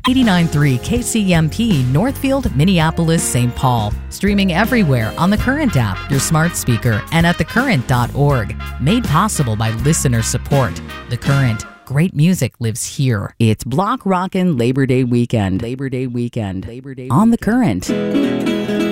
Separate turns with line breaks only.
89.3 KCMP, Northfield, Minneapolis, St. Paul. Streaming everywhere on the Current app, your smart speaker, and at thecurrent.org. Made possible by listener support. The Current. Great music lives here. It's Block Rockin' Labor Day weekend. On the Current.